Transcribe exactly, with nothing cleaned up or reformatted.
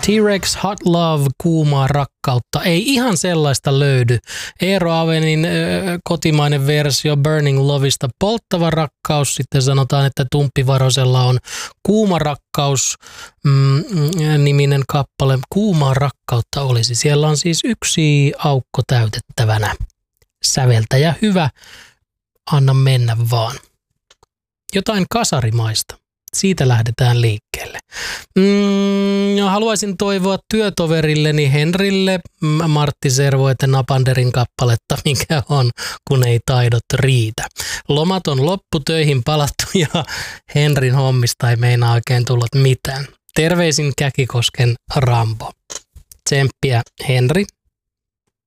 T-Rex Hot Love, kuumaa rakkautta. Ei ihan sellaista löydy. Eero Avenin ö, kotimainen versio Burning Loveista polttava rakkaus. Sitten sanotaan, että Tumppi Varosella on kuuma rakkaus mm, niminen kappale. Kuumaa rakkautta olisi. Siellä on siis yksi aukko täytettävänä. Säveltäjä hyvä. Anna mennä vaan. Jotain kasarimaista. Siitä lähdetään liikkeelle. Mm, haluaisin toivoa työtoverilleni Henrille Martti Servoeten Napanderin kappaletta, mikä on, kun ei taidot riitä. Lomat on loppu, töihin palattu ja Henrin hommista ei meinaa oikein tullut mitään. Terveisin Käkikosken Rambo. Tsemppiä Henri